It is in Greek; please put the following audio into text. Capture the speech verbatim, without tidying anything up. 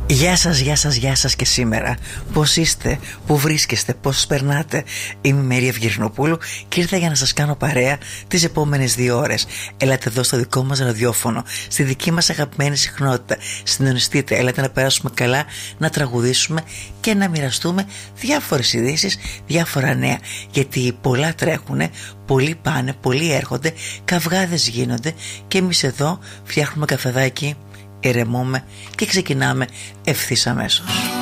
Γεια σας, γεια σας, γεια σας και σήμερα. Πώς είστε, πού βρίσκεστε, πώς περνάτε? Είμαι η Μαρία Ευγερινοπούλου και ήρθα για να σας κάνω παρέα τις επόμενες δύο ώρες. Έλατε εδώ στο δικό μας ραδιόφωνο, στη δική μας αγαπημένη συχνότητα. Συντονιστείτε, έλατε να περάσουμε καλά, να τραγουδήσουμε και να μοιραστούμε διάφορες ειδήσεις, διάφορα νέα. Γιατί πολλά τρέχουνε, πολλοί πάνε, πολλοί έρχονται, καυγάδες γίνονται και εμείς εδώ φτιάχνουμε καφεδάκι, ηρεμούμε και ξεκινάμε ευθύς αμέσως.